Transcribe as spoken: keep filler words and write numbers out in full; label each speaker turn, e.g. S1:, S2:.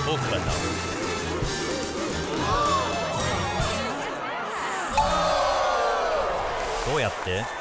S1: 僕からだ。どうやって？